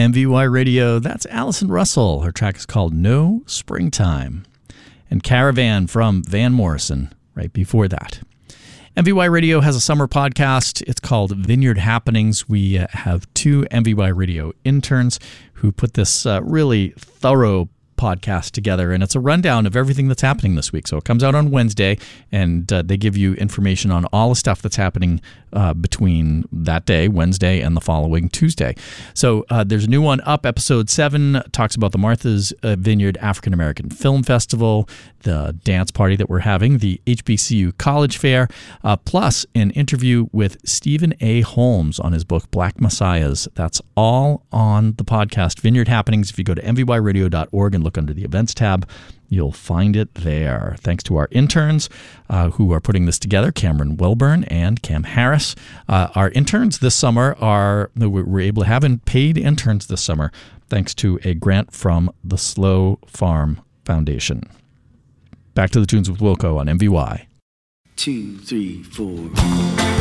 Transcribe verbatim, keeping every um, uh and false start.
M V Y Radio, that's Allison Russell. Her track is called No Springtime. And Caravan from Van Morrison right before that. M V Y Radio has a summer podcast. It's called Vineyard Happenings. We uh, have two M V Y Radio interns who put this uh, really thorough podcast together, and it's a rundown of everything that's happening this week. So it comes out on Wednesday, and uh, they give you information on all the stuff that's happening uh, between that day, Wednesday, and the following Tuesday. So uh, there's a new one up. Episode seven talks about the Martha's uh, Vineyard African American Film Festival, the dance party that we're having, the H B C U College Fair, uh, plus an interview with Stephen A. Holmes on his book Black Messiahs. That's all on the podcast Vineyard Happenings. If you go to M V Y radio dot org and look under the events tab, you'll find it there. Thanks to our interns uh, who are putting this together, Cameron Wilburn and Cam Harris. Uh, our interns this summer are, we're able to have in paid interns this summer thanks to a grant from the Slow Farm Foundation. Back to the tunes with Wilco on M V Y. Two, three, four.